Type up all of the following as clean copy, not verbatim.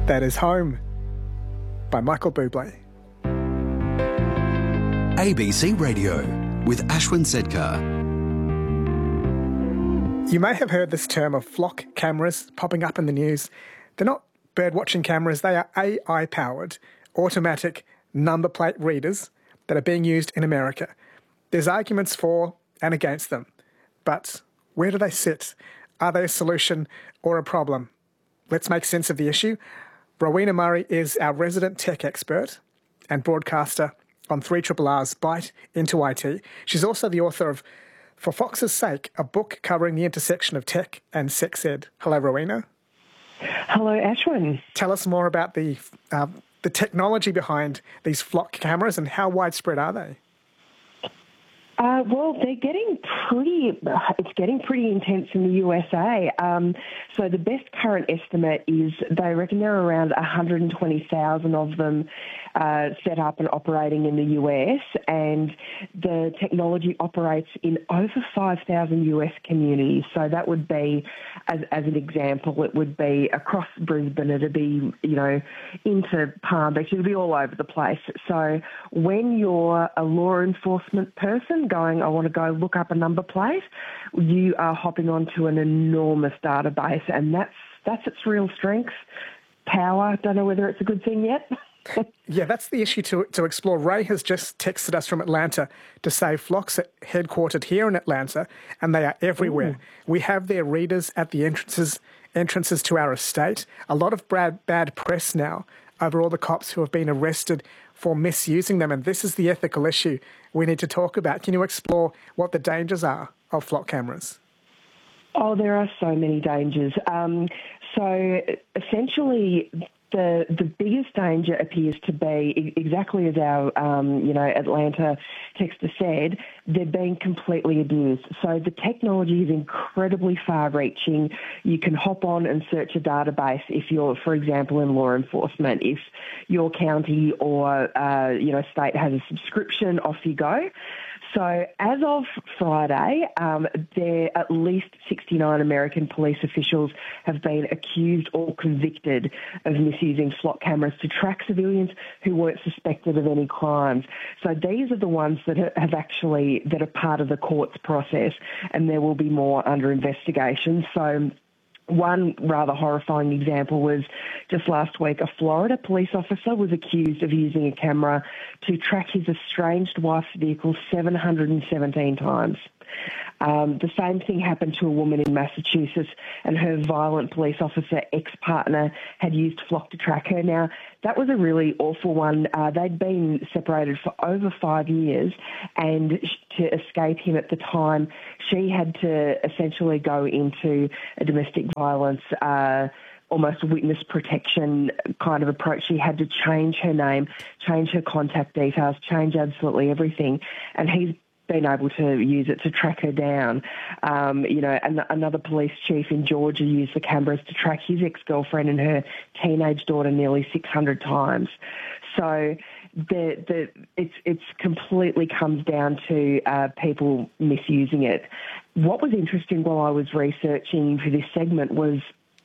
That is Home by Michael Bublé. ABC Radio with Ashwin Sedkar. You may have heard this term of flock cameras popping up in the news. They're not bird-watching cameras, they are AI-powered, automatic number plate readers that are being used in America. There's arguments for and against them, but where do they sit? Are they a solution or a problem? Let's make sense of the issue. Rowena Murray is our resident tech expert and broadcaster on 3RRR's Bite into IT. She's also the author of For Fox's Sake, a book covering the intersection of tech and sex ed. Hello, Rowena. Hello, Ashwin. Tell us more about the technology behind these flock cameras and how widespread are they? Well, it's getting pretty intense in the USA. So the best current estimate is they reckon there are around 120,000 of them set up and operating in the US, and the technology operates in over 5,000 US communities. So that would be, as an example, it would be across Brisbane, it'd be, into Palm Beach, it'd be all over the place. So when you're a law enforcement person going, I want to go look up a number plate, you are hopping onto an enormous database, and that's its real strength. Power, don't know whether it's a good thing yet. Yeah, that's the issue to explore. Ray has just texted us from Atlanta to say flocks are headquartered here in Atlanta, and they are everywhere. Ooh. We have their readers at the entrances to our estate. A lot of bad press now over all the cops who have been arrested for misusing them, and this is the ethical issue we need to talk about. Can you explore what the dangers are of flock cameras? Oh, there are so many dangers. So essentially, the biggest danger appears to be exactly as our Atlanta texter said. They're being completely abused. So the technology is incredibly far-reaching. You can hop on and search a database if you're, for example, in law enforcement. If your county or state has a subscription, off you go. So as of Friday, there at least 69 American police officials have been accused or convicted of misusing flock cameras to track civilians who weren't suspected of any crimes. So these are the ones that are part of the court's process, and there will be more under investigation. So one rather horrifying example was just last week, a Florida police officer was accused of using a camera to track his estranged wife's vehicle 717 times. The same thing happened to a woman in Massachusetts, and her violent police officer ex-partner had used Flock to track her. Now, that was a really awful one. They'd been separated for over 5 years, and to escape him at the time, she had to essentially go into a domestic violence almost witness protection kind of approach. She had to change her name, change her contact details, change absolutely everything, and he's been able to use it to track her down. And another police chief in Georgia used the cameras to track his ex-girlfriend and her teenage daughter nearly 600 times. So it's completely comes down to people misusing it. What was interesting while I was researching for this segment was,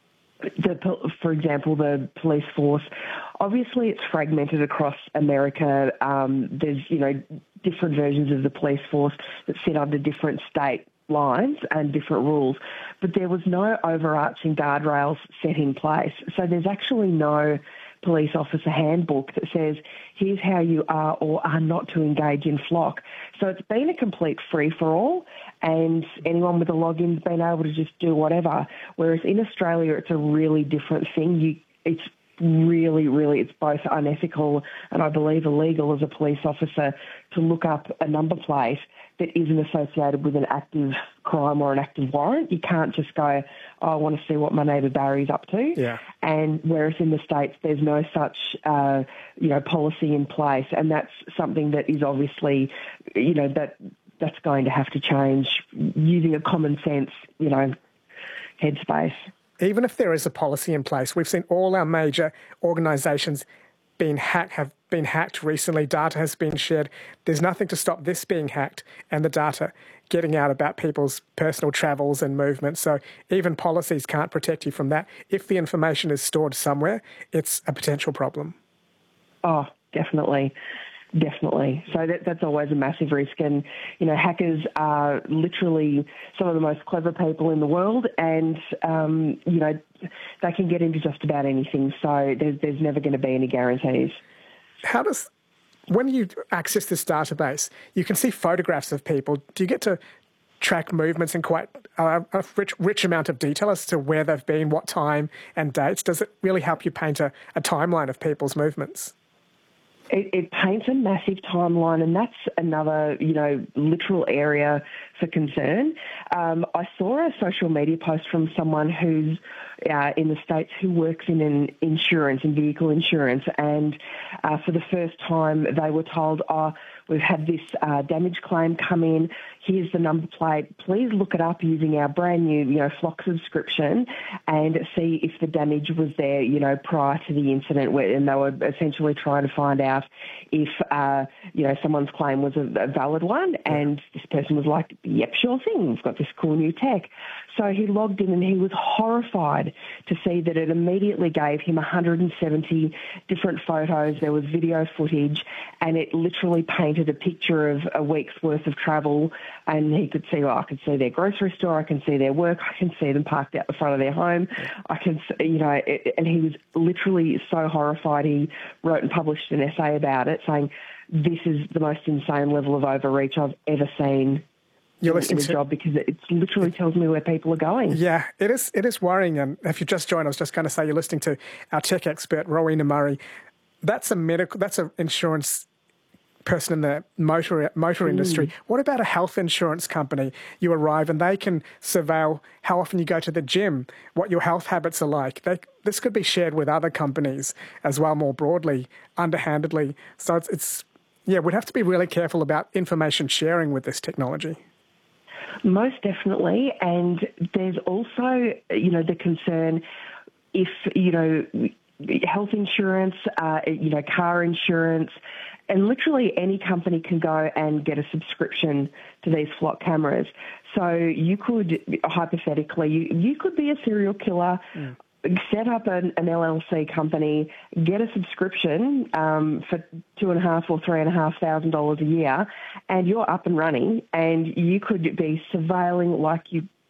for example, the police force. Obviously, it's fragmented across America. There's, different versions of the police force that sit under different state lines and different rules, but there was no overarching guardrails set in place. So there's actually no police officer handbook that says, here's how you are or are not to engage in flock. So it's been a complete free-for-all, and anyone with a login's been able to just do whatever, whereas in Australia it's a really different thing. It's it's both unethical and I believe illegal as a police officer to look up a number plate that isn't associated with an active crime or an active warrant. You can't just go, I want to see what my neighbour Barry's up to. Yeah. And whereas in the States there's no such, policy in place, and that's something that is obviously, that's going to have to change using a common sense, headspace. Even if there is a policy in place, we've seen all our major organisations have been hacked recently. Data has been shared. There's nothing to stop this being hacked and the data getting out about people's personal travels and movements. So even policies can't protect you from that. If the information is stored somewhere, it's a potential problem. Oh, definitely. Definitely. So that's always a massive risk. And, hackers are literally some of the most clever people in the world, and, they can get into just about anything. So there's never going to be any guarantees. When you access this database, you can see photographs of people. Do you get to track movements in quite a rich amount of detail as to where they've been, what time and dates? Does it really help you paint a timeline of people's movements? It paints a massive timeline, and that's another, literal area for concern. I saw a social media post from someone who's in the States who works in insurance, in vehicle insurance, and for the first time they were told, we've had this damage claim come in. Here's the number plate. Please look it up using our brand new, Flock subscription and see if the damage was there, prior to the incident. And they were essentially trying to find out if, someone's claim was a valid one. And this person was like, yep, sure thing. We've got this cool new tech. So he logged in and he was horrified to see that it immediately gave him 170 different photos. There was video footage, and it literally painted a picture of a week's worth of travel. And he could see, I can see their grocery store, I can see their work, I can see them parked out the front of their home. I can, and he was literally so horrified. He wrote and published an essay about it, saying, this is the most insane level of overreach I've ever seen. You're listening to job, because it literally tells me where people are going. Yeah, it is worrying. And if you just joined, I was just going to say you're listening to our tech expert, Rowena Murray. That's an insurance person in the motor industry. What about a health insurance company? You arrive and they can surveil how often you go to the gym, what your health habits are like. This could be shared with other companies as well, more broadly, underhandedly. So we'd have to be really careful about information sharing with this technology. Most definitely. And there's also, the concern if, health insurance, car insurance, and literally any company can go and get a subscription to these Flock cameras. So you could, hypothetically, you could be a serial killer, set up an LLC company, get a subscription for $2,500 or $3,500 a year, and you're up and running, and you could be surveilling like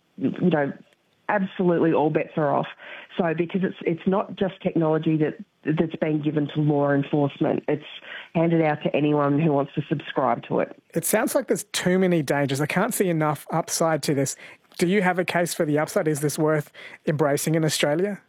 absolutely all bets are off. So because it's not just technology that's being given to law enforcement, it's handed out to anyone who wants to subscribe to it. It sounds like there's too many dangers. I can't see enough upside to this. Do you have a case for the upside? Is this worth embracing in Australia?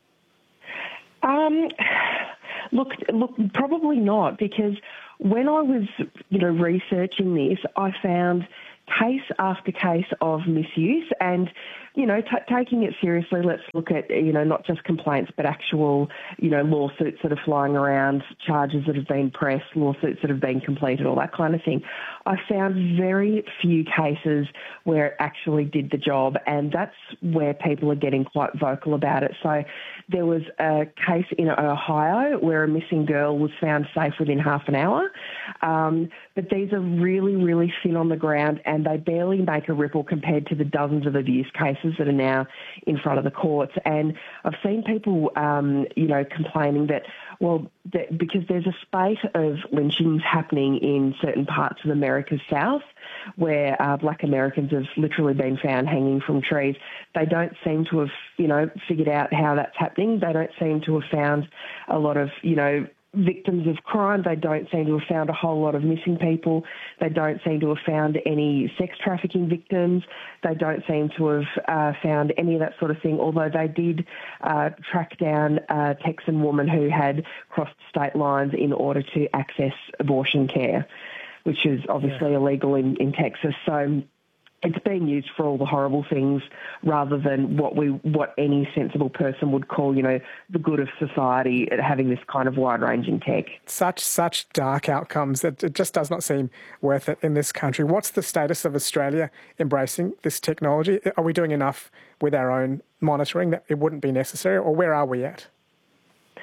Look, probably not, because when I was, researching this, I found case after case of misuse, and taking it seriously, let's look at, not just complaints, but actual, lawsuits that are flying around, charges that have been pressed, lawsuits that have been completed, all that kind of thing. I found very few cases where it actually did the job, and that's where people are getting quite vocal about it. So there was a case in Ohio where a missing girl was found safe within half an hour, but these are really, really thin on the ground, and they barely make a ripple compared to the dozens of abuse cases that are now in front of the courts. And I've seen people, complaining that, because there's a spate of lynchings happening in certain parts of America's South where Black Americans have literally been found hanging from trees. They don't seem to have, figured out how that's happening. They don't seem to have found a lot of, victims of crime. They don't seem to have found a whole lot of missing people. They don't seem to have found any sex trafficking victims. They don't seem to have found any of that sort of thing, although they did track down a Texan woman who had crossed state lines in order to access abortion care, which is obviously illegal in Texas. So it's being used for all the horrible things rather than what any sensible person would call, the good of society, having this kind of wide-ranging tech. Such dark outcomes. It just does not seem worth it in this country. What's the status of Australia embracing this technology? Are we doing enough with our own monitoring that it wouldn't be necessary, or where are we at?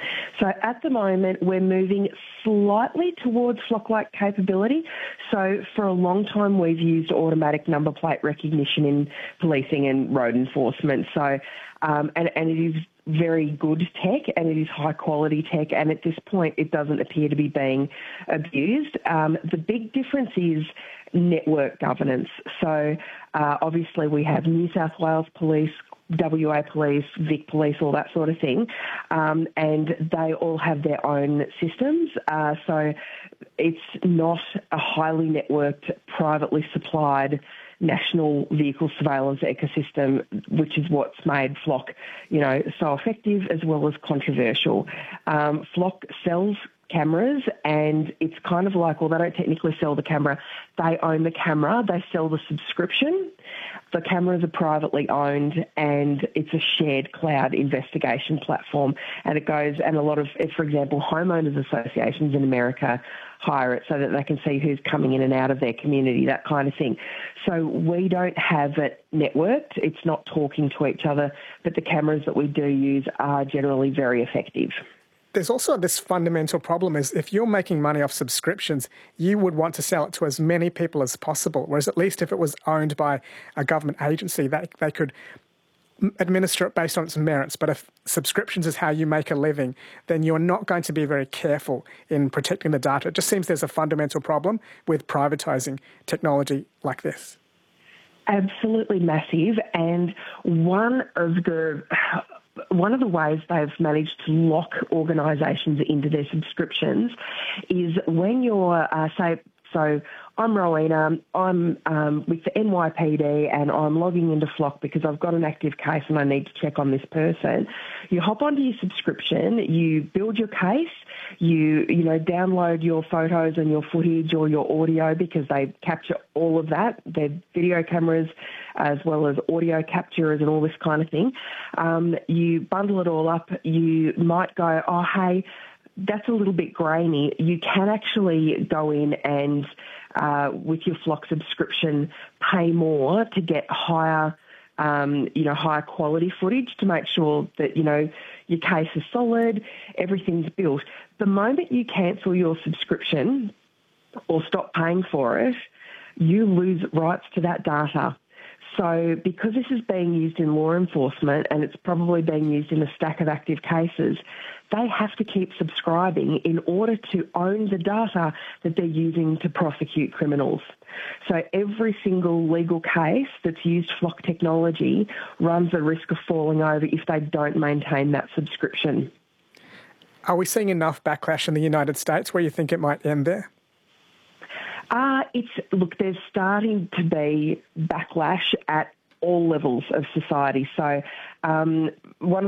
So at the moment, we're moving slightly towards flock-like capability. So for a long time, we've used automatic number plate recognition in policing and road enforcement. So, and it is very good tech, and it is high-quality tech, and at this point, it doesn't appear to be being abused. The big difference is network governance. So obviously, we have New South Wales Police, WA Police, Vic Police, all that sort of thing, and they all have their own systems. So it's not a highly networked, privately supplied national vehicle surveillance ecosystem, which is what's made Flock, so effective as well as controversial. Flock sells cameras, and it's kind of like, well, they don't technically sell the camera. They own the camera. They sell the subscription. The cameras are privately owned, and it's a shared cloud investigation platform. And it goes, and a lot of, for example, homeowners associations in America hire it so that they can see who's coming in and out of their community, that kind of thing. So we don't have it networked. It's not talking to each other, but the cameras that we do use are generally very effective. There's also this fundamental problem is if you're making money off subscriptions, you would want to sell it to as many people as possible, whereas at least if it was owned by a government agency, they could administer it based on its merits. But if subscriptions is how you make a living, then you're not going to be very careful in protecting the data. It just seems there's a fundamental problem with privatising technology like this. Absolutely massive. And one of the ways they've managed to lock organisations into their subscriptions is when you're, so I'm Rowena, I'm with the NYPD and I'm logging into Flock because I've got an active case and I need to check on this person. You hop onto your subscription, you build your case, you download your photos and your footage or your audio because they capture all of that. They're video cameras as well as audio capturers and all this kind of thing. You bundle it all up. You might go, oh, hey, that's a little bit grainy. You can actually go in and with your Flock subscription, pay more to get higher quality footage to make sure that, your case is solid, everything's built. The moment you cancel your subscription or stop paying for it, you lose rights to that data. So because this is being used in law enforcement and it's probably being used in a stack of active cases, they have to keep subscribing in order to own the data that they're using to prosecute criminals. So every single legal case that's used Flock technology runs the risk of falling over if they don't maintain that subscription. Are we seeing enough backlash in the United States where you think it might end there? There's starting to be backlash at all levels of society. So one of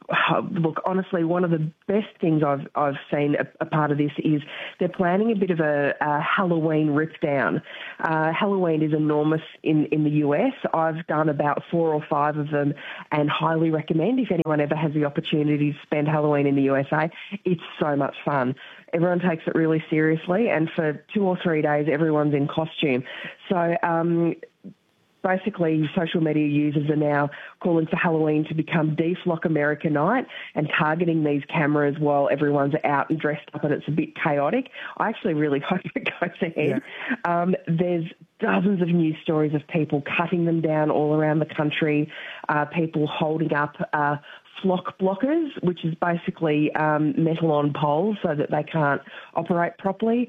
the best things I've seen a part of this is they're planning a bit of a Halloween rip down. Halloween is enormous in the US. I've done about 4 or 5 of them and highly recommend if anyone ever has the opportunity to spend Halloween in the USA. It's so much fun. Everyone takes it really seriously, and for 2 or 3 days, everyone's in costume. So basically, social media users are now calling for Halloween to become Deflock America Night and targeting these cameras while everyone's out and dressed up, and it's a bit chaotic. I actually really hope it goes ahead. Yeah. There's dozens of news stories of people cutting them down all around the country, people holding up flock blockers, which is basically metal on poles so that they can't operate properly.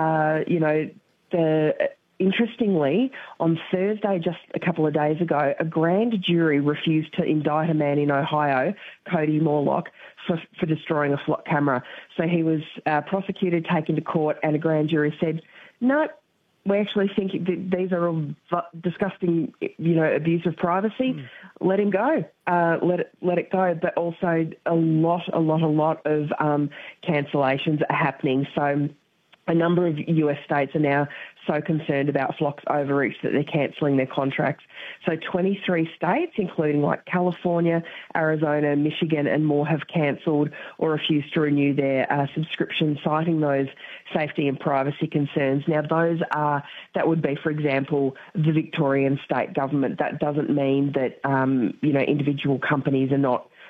Interestingly, on Thursday, just a couple of days ago, a grand jury refused to indict a man in Ohio, Cody Morlock, for destroying a Flock camera. So he was prosecuted, taken to court, and a grand jury said, no, we actually think these are all disgusting, abuse of privacy. Let him go. Let it go. But also a lot of cancellations are happening. So a number of US states are now so concerned about Flock's overreach that they're cancelling their contracts. So 23 states, including like California, Arizona, Michigan and more, have cancelled or refused to renew their subscription, citing those safety and privacy concerns. Now, that would be, for example, the Victorian state government. That doesn't mean that, individual companies are not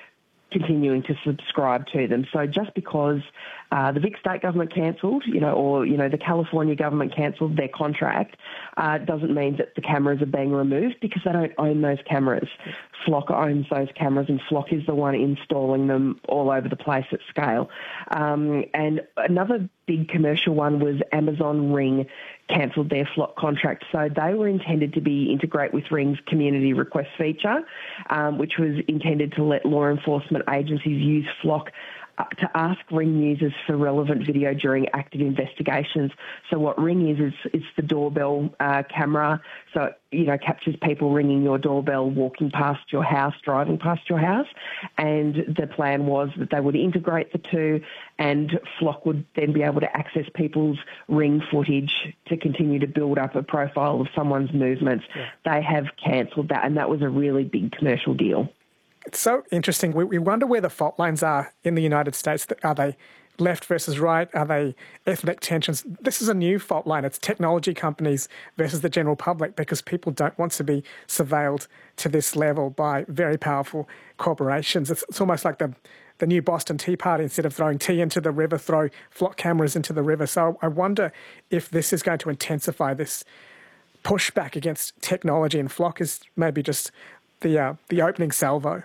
continuing to subscribe to them. So just because the Vic state government cancelled, or the California government cancelled their contract, doesn't mean that the cameras are being removed, because they don't own those cameras. Flock owns those cameras, and Flock is the one installing them all over the place at scale. And another big commercial one was Amazon Ring cancelled their Flock contract. So they were intended to be integrate with Ring's community request feature, which was intended to let law enforcement agencies use Flock to ask Ring users for relevant video during active investigations. So what Ring is it's the doorbell camera. So it captures people ringing your doorbell, walking past your house, driving past your house. And the plan was that they would integrate the two, and Flock would then be able to access people's Ring footage to continue to build up a profile of someone's movements. Yeah. They have cancelled that, and that was a really big commercial deal. It's so interesting. We wonder where the fault lines are in the United States. Are they left versus right? Are they ethnic tensions? This is a new fault line. It's technology companies versus the general public, because people don't want to be surveilled to this level by very powerful corporations. It's almost like the new Boston Tea Party. Instead of throwing tea into the river, throw Flock cameras into the river. So I wonder if this is going to intensify this pushback against technology, and Flock is maybe just the opening salvo.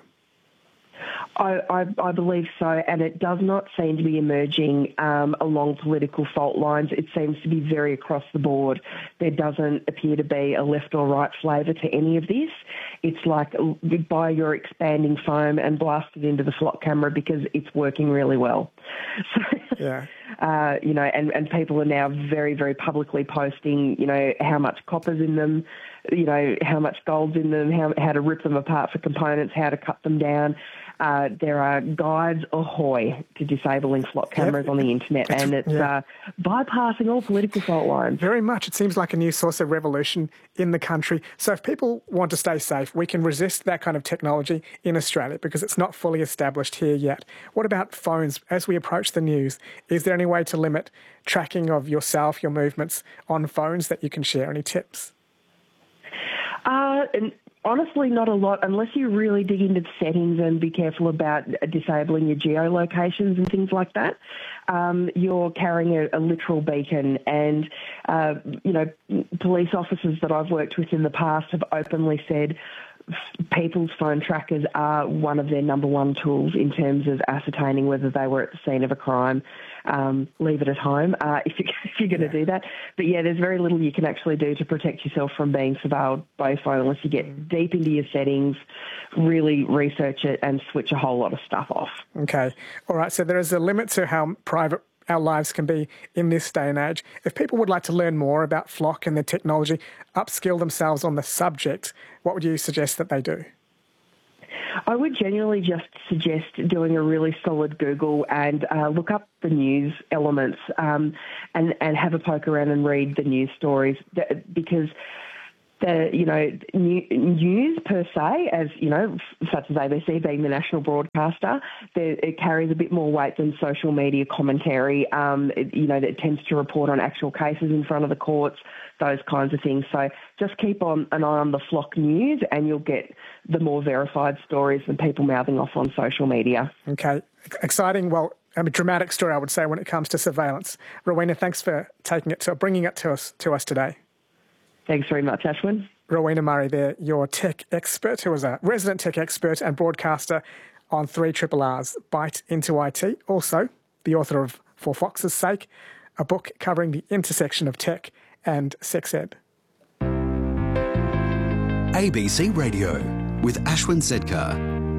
I believe so, and it does not seem to be emerging along political fault lines. It seems to be very across the board. There doesn't appear to be a left or right flavour to any of this. It's like buy your expanding foam and blast it into the Flock camera because it's working really well. So, yeah. And people are now very, very publicly posting, how much copper's in them, how much gold's in them, how to rip them apart for components, how to cut them down. There are guides ahoy to disabling Flock cameras on the internet, and it's bypassing all political fault lines. Very much. It seems like a new source of revolution in the country. So if people want to stay safe, we can resist that kind of technology in Australia because it's not fully established here yet. What about phones? As we approach the news, is there any way to limit tracking of yourself, your movements on phones that you can share? Any tips? Honestly, not a lot, unless you really dig into the settings and be careful about disabling your geolocations and things like that. You're carrying a literal beacon, and, police officers that I've worked with in the past have openly said people's phone trackers are one of their number one tools in terms of ascertaining whether they were at the scene of a crime. Leave it at home if you're going to do that. But yeah, there's very little you can actually do to protect yourself from being surveilled by a phone unless you get deep into your settings, really research it, and switch a whole lot of stuff off. Okay. All right. So there is a limit to how private our lives can be in this day and age. If people would like to learn more about Flock and the technology, upskill themselves on the subject, what would you suggest that they do? I would genuinely just suggest doing a really solid Google and look up the news elements and have a poke around and read the news stories, because news per se, as such as ABC being the national broadcaster, it carries a bit more weight than social media commentary. That tends to report on actual cases in front of the courts, those kinds of things. So just keep an eye on the Flock news, and you'll get the more verified stories than people mouthing off on social media. Okay, exciting. Well, a dramatic story, I would say, when it comes to surveillance. Rowena, thanks for bringing it to us today. Thanks very much, Ashwin. Rowena Murray there, your tech expert, who was a resident tech expert and broadcaster on 3RRR's Bite into IT. Also, the author of For Fox's Sake, a book covering the intersection of tech and sex ed. ABC Radio with Ashwin Sedkar.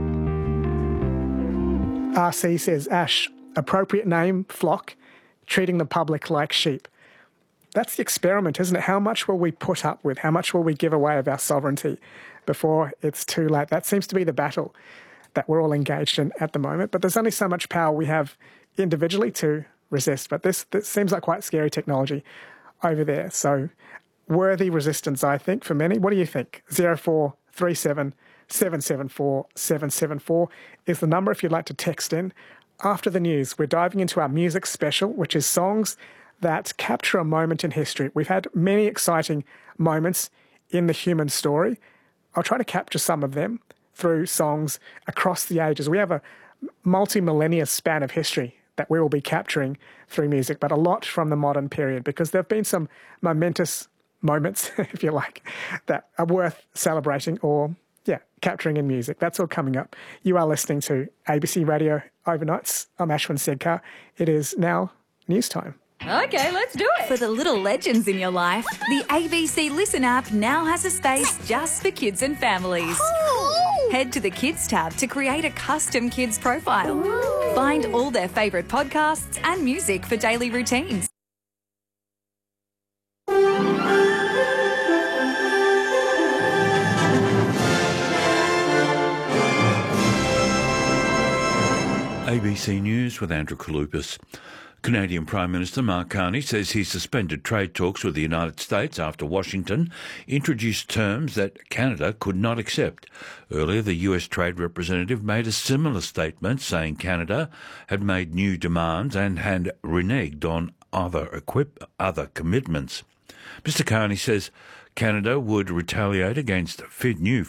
RC says, Ash, appropriate name, Flock, treating the public like sheep. That's the experiment, isn't it? How much will we put up with? How much will we give away of our sovereignty before it's too late? That seems to be the battle that we're all engaged in at the moment. But there's only so much power we have individually to resist. But this seems like quite scary technology over there. So worthy resistance, I think, for many. What do you think? 0437 774 774 is the number if you'd like to text in. After the news, we're diving into our music special, which is songs that capture a moment in history. We've had many exciting moments in the human story. I'll try to capture some of them through songs across the ages. We have a multi-millennia span of history that we will be capturing through music, but a lot from the modern period, because there have been some momentous moments, if you like, that are worth celebrating or, capturing in music. That's all coming up. You are listening to ABC Radio Overnights. I'm Ashwin Sedkar. It is now news time. Okay, let's do it. For the little legends in your life, the ABC Listen app now has a space just for kids and families. Head to the Kids tab to create a custom kids profile. Find all their favourite podcasts and music for daily routines. ABC News with Andrew Kalupas. Canadian Prime Minister Mark Carney says he suspended trade talks with the United States after Washington introduced terms that Canada could not accept. Earlier, the US Trade Representative made a similar statement, saying Canada had made new demands and had reneged on other commitments. Mr Carney says Canada would retaliate against new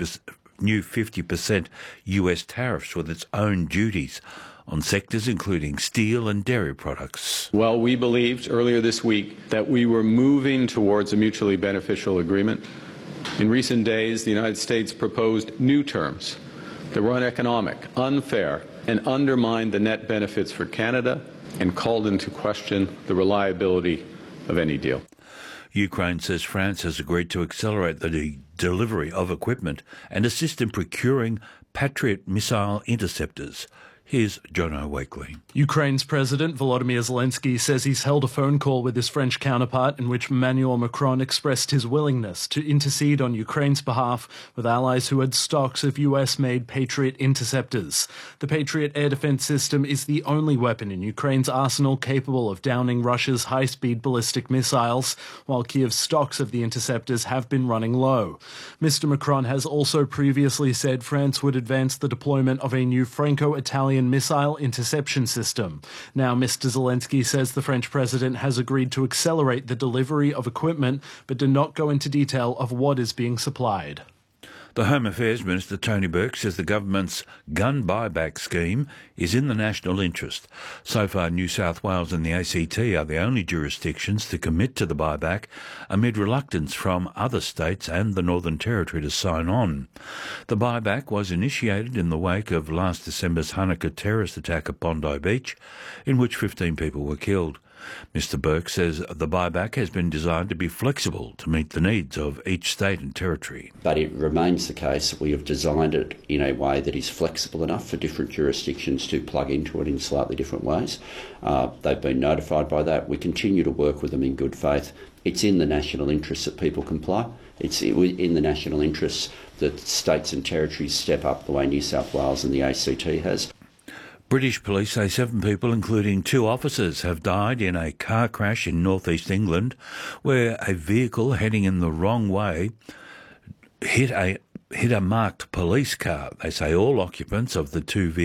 50% US tariffs with its own duties on sectors including steel and dairy products. Well, we believed earlier this week that we were moving towards a mutually beneficial agreement. In recent days, the United States proposed new terms that were uneconomic, unfair, and undermined the net benefits for Canada and called into question the reliability of any deal. Ukraine says France has agreed to accelerate the delivery of equipment and assist in procuring Patriot missile interceptors. Here's Jono Wakely. Ukraine's President Volodymyr Zelensky says he's held a phone call with his French counterpart in which Emmanuel Macron expressed his willingness to intercede on Ukraine's behalf with allies who had stocks of US-made Patriot interceptors. The Patriot air defense system is the only weapon in Ukraine's arsenal capable of downing Russia's high-speed ballistic missiles, while Kiev's stocks of the interceptors have been running low. Mr. Macron has also previously said France would advance the deployment of a new Franco-Italian missile interception system. Now, Mr. Zelensky says the French president has agreed to accelerate the delivery of equipment, but did not go into detail of what is being supplied. The Home Affairs Minister Tony Burke says the government's gun buyback scheme is in the national interest. So far, New South Wales and the ACT are the only jurisdictions to commit to the buyback amid reluctance from other states and the Northern Territory to sign on. The buyback was initiated in the wake of last December's Hanukkah terrorist attack at Bondi Beach, in which 15 people were killed. Mr Burke says the buyback has been designed to be flexible to meet the needs of each state and territory. But it remains the case that we have designed it in a way that is flexible enough for different jurisdictions to plug into it in slightly different ways. They've been notified by that. We continue to work with them in good faith. It's in the national interest that people comply. It's in the national interest that states and territories step up the way New South Wales and the ACT has. British police say 7 people, including 2 officers, have died in a car crash in northeast England, where a vehicle heading in the wrong way hit a marked police car. They say all occupants of the 2